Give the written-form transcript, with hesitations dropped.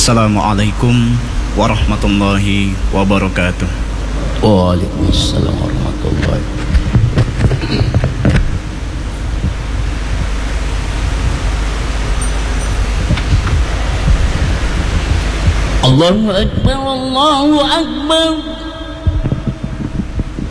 Assalamualaikum warahmatullahi wabarakatuh. Waalaikumsalam warahmatullahi wabarakatuh. Allahu Akbar, Allahu Akbar.